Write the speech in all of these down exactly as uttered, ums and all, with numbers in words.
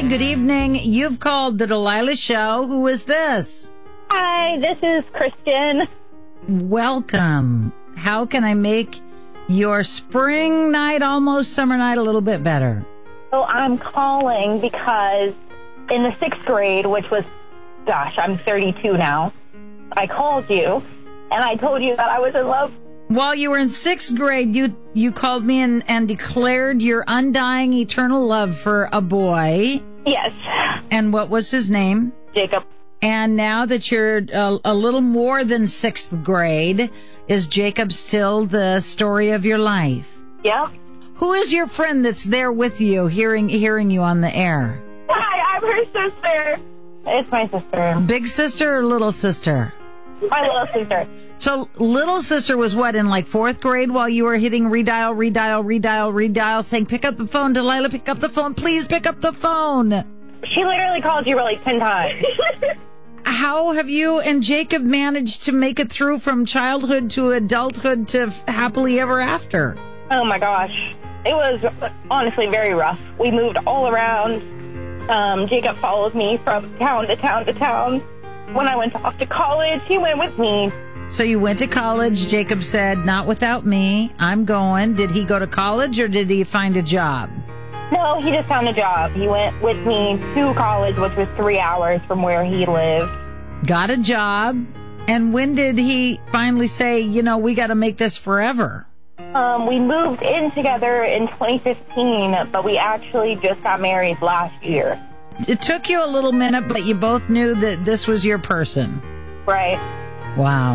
Hi, good evening. You've called the Delilah Show. Who is this? Hi, this is Kristen. Welcome. How can I make your spring night, almost summer night, a little bit better? So I'm calling because in the sixth grade, which was, gosh, I'm thirty-two now, I called you and I told you that I was in love. While you were in sixth grade, you you called me and, and declared your undying eternal love for a boy. Yes. And what was his name? Jacob. And now that you're a, a little more than sixth grade, is Jacob still the story of your life? Yep. Who is your friend that's there with you, hearing hearing you on the air? Hi, I'm her sister. It's my sister. Big sister or little sister? My little sister. So little sister was what, in like fourth grade while you were hitting redial, redial, redial, redial, saying, pick up the phone, Delilah, pick up the phone, please pick up the phone. She literally called you like ten times. How have you and Jacob managed to make it through from childhood to adulthood to happily ever after? Oh my gosh. It was honestly very rough. We moved all around. Um, Jacob followed me from town to town to town. When I went off to college, he went with me. So you went to college. Jacob said, not without me. I'm going. Did he go to college or did he find a job? No, he just found a job. He went with me to college, which was three hours from where he lived. Got a job. And when did he finally say, you know, we got to make this forever? Um, we moved in together in twenty fifteen, but we actually just got married last year. It took you a little minute, but you both knew that this was your person. Right. Wow.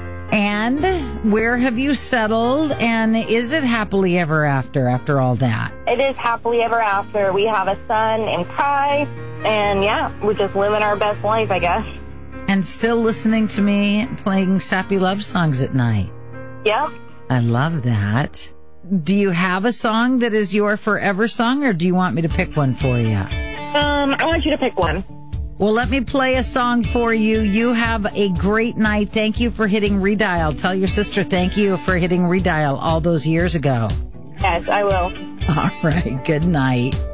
And where have you settled? And is it happily ever after, after all that? It is happily ever after. We have a son named Kai, and yeah, we're just living our best life, I guess. And still listening to me playing sappy love songs at night. Yep. I love that. Do you have a song that is your forever song, or do you want me to pick one for you? Um, I want you to pick one. Well, let me play a song for you. You have a great night. Thank you for hitting redial. Tell your sister thank you for hitting redial all those years ago. Yes, I will. All right. Good night.